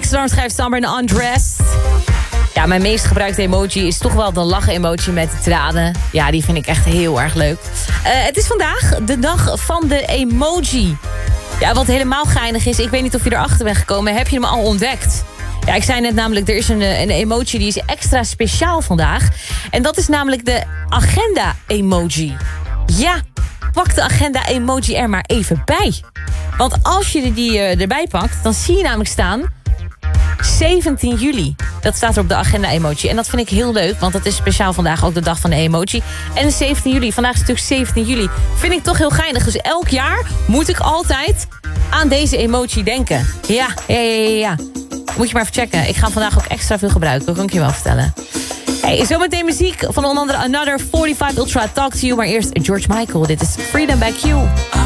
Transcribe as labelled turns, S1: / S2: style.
S1: Daarom schrijft Summer en Undressed. Ja, mijn meest gebruikte emoji is toch wel de lachen-emoji met de tranen. Ja, die vind ik echt heel erg leuk. Het is vandaag de dag van de emoji. Ja, wat helemaal geinig is, ik weet niet of je erachter bent gekomen. Heb je hem al ontdekt? Ja, ik zei net namelijk, er is een emoji die is extra speciaal vandaag. En dat is namelijk de agenda-emoji. Ja, pak de agenda-emoji er maar even bij. Want als je die erbij pakt, dan zie je namelijk staan 17 juli. Dat staat er op de agenda-emoji. En dat vind ik heel leuk, want dat is speciaal vandaag ook de dag van de emoji. En 17 juli, vandaag is natuurlijk 17 juli. Vind ik toch heel geinig. Dus elk jaar moet ik altijd aan deze emoji denken. Ja. Moet je maar even checken. Ik ga hem vandaag ook extra veel gebruiken. Dat kan ik je wel vertellen. Hey, zometeen muziek van onder andere Another 45 Ultra Talk to You. Maar eerst George Michael. Dit is Freedom by Q.